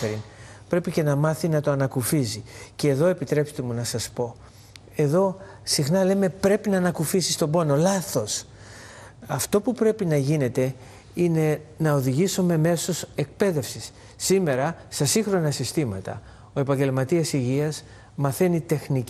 βάφεριν. Πρέπει και να μάθει να το ανακουφίζει. Και εδώ επιτρέψτε μου να σας πω. Εδώ συχνά λέμε πρέπει να ανακουφίσεις τον πόνο. Λάθος. Αυτό που πρέπει να γίνεται είναι να οδηγήσουμε μέσως εκπαίδευσης. Σήμερα, στα σύγχρονα συστήματα, ο επαγγελματίας υγείας μαθαίνει τεχνική